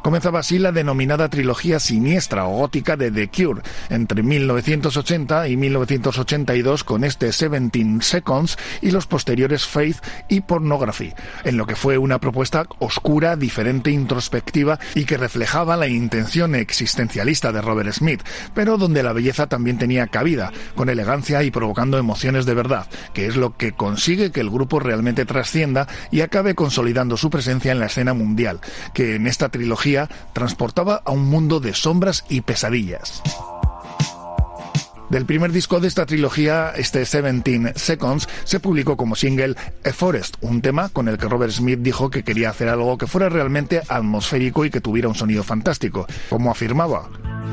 Comenzaba así la denominada trilogía siniestra o gótica de The Cure, entre 1980 y 1982 con este 17 Seconds y los posteriores Faith y Pornography, en lo que fue una propuesta oscura, diferente, introspectiva y que reflejaba la intención existencialista de Robert Smith, pero donde la belleza también tenía cabida, con elegancia y provocando emociones de verdad, que es lo que consigue que el grupo realmente trascienda y acabe consolidando su presencia en la escena mundial, que en esta trilogía transportaba a un mundo de sombras y pesadillas. Del primer disco de esta trilogía, este 17 Seconds, se publicó como single A Forest, un tema con el que Robert Smith dijo que quería hacer algo que fuera realmente atmosférico y que tuviera un sonido fantástico, como afirmaba.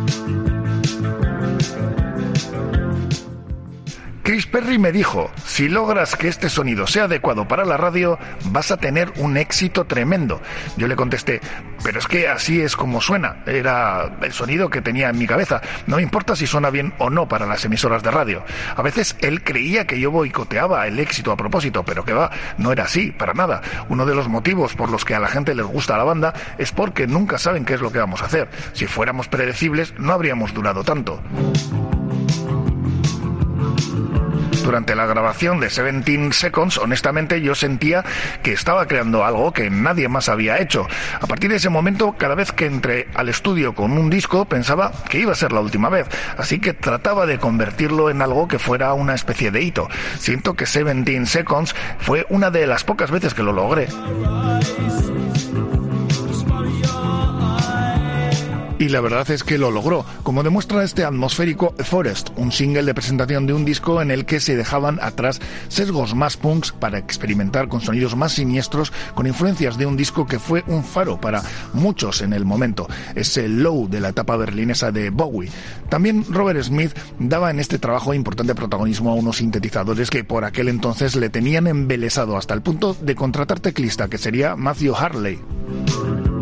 Chris Perry me dijo, si logras que este sonido sea adecuado para la radio, vas a tener un éxito tremendo. Yo le contesté, pero es que así es como suena, era el sonido que tenía en mi cabeza, no me importa si suena bien o no para las emisoras de radio. A veces él creía que yo boicoteaba el éxito a propósito, pero que va, no era así, para nada. Uno de los motivos por los que a la gente les gusta la banda es porque nunca saben qué es lo que vamos a hacer. Si fuéramos predecibles, no habríamos durado tanto. Durante la grabación de 17 Seconds, honestamente yo sentía que estaba creando algo que nadie más había hecho. A partir de ese momento, cada vez que entré al estudio con un disco, pensaba que iba a ser la última vez, así que trataba de convertirlo en algo que fuera una especie de hito. Siento que 17 Seconds fue una de las pocas veces que lo logré. Y la verdad es que lo logró, como demuestra este atmosférico Forest, un single de presentación de un disco en el que se dejaban atrás sesgos más punks para experimentar con sonidos más siniestros, con influencias de un disco que fue un faro para muchos en el momento, ese Low de la etapa berlinesa de Bowie. También Robert Smith daba en este trabajo importante protagonismo a unos sintetizadores que por aquel entonces le tenían embelesado hasta el punto de contratar teclista, que sería Matthew Hartley.